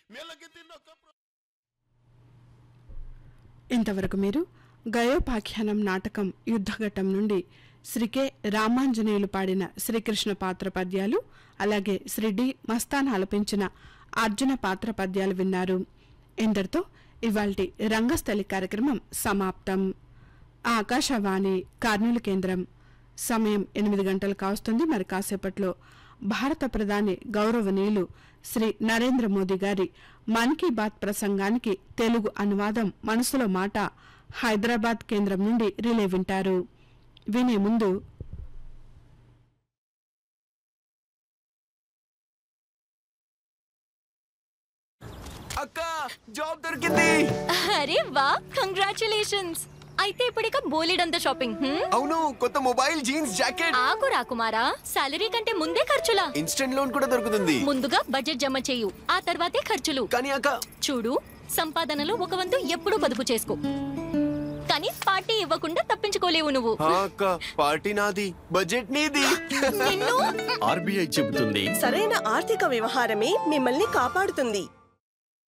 ఇంతవరకు మీరు గయోపాఖ్యానం నాటకం యుద్ధఘట్టం నుండి శ్రీ కె రామాంజనేయులు పాడిన శ్రీకృష్ణ పాత్ర పద్యాలు, అలాగే శ్రీ డి మస్తాన్ ఆలపించిన అర్జున పాత్ర పద్యాలు విన్నారు. ఇందరితో ఇవాల్టి రంగస్థలి కార్యక్రమం సమాప్తం. ఆకాశవాణి కర్నూలు కేంద్రం. సమయం 8 గంటలు కావస్తుంది. మరి కాసేపట్లో భారత ప్రధాని గౌరవనీయులు శ్రీ నరేంద్ర మోదీ గారి మన్ కీ బాత్ ప్రసంగానికి తెలుగు అనువాదం మనసులో మాట హైదరాబాద్ కేంద్రం నుండి రిలే వింటారు. వినే ముందు అక్క జాబ్ దొరికింది. అరే వా, కంగ్రాచులేషన్స్. అయితే ఇప్పుడిక బోలెడంత షాపింగ్. అవును, కొత్త మొబైల్, జీన్స్, జాకెట్. ఆగు రాకుమారా, సాలరీ కంటే ముందే ఖర్చులా? ఇన్స్టెంట్ లోన్ కూడా దొరుకుతుంది. ముందుగా బడ్జెట్ జమ చేయు, ఆ తర్వాతే ఖర్చులు. కానీ అక్క చూడు, సంపాదనలో ఒక వంతు ఎప్పుడూ పొదుపు చేసుకో, కానీ పార్టీ ఇవ్వకుండా తప్పించుకోలేవు నువ్వు. అక్క పార్టీ నాది, బడ్జెట్ నీది. ఆర్బీఐ చెబుతుంది, సరైన ఆర్థిక వ్యవహారమే మిమ్మల్ని కాపాడుతుంది.